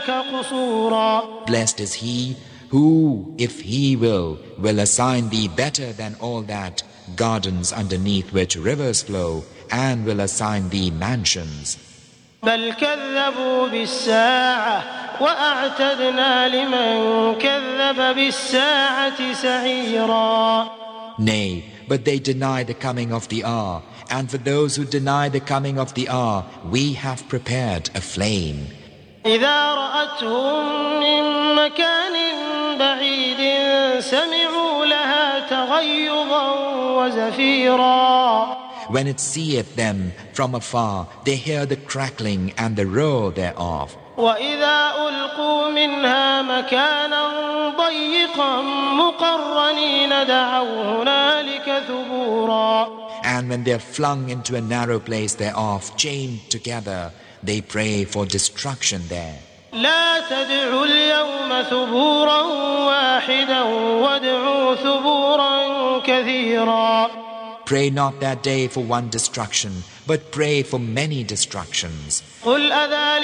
لك قصورا. Blessed is he who, if he will assign thee better than all that, gardens underneath which rivers flow, and will assign thee mansions. بل كذبوا بالساعة وأعتدنا لمن كذب بالساعة سعيرا. Nay, but they deny the coming of the hour, and for those who deny the coming of the hour, we have prepared a flame. إذا رأتهم من مكان بعيد سمعوا لها تغيظا وزفيرا. When it seeth them from afar, they hear the crackling and the roar thereof. وإذا ألقوا منها مكانا ضيقا مقرنين دعوا هنالك ثبورا. And when they are flung into a narrow place thereof, chained together, they pray for destruction there. لا تدعوا اليوم ثبورا واحدا وادعوا ثبورا كثيرا. Pray not that day for one destruction, but pray for many destructions. قل أذلك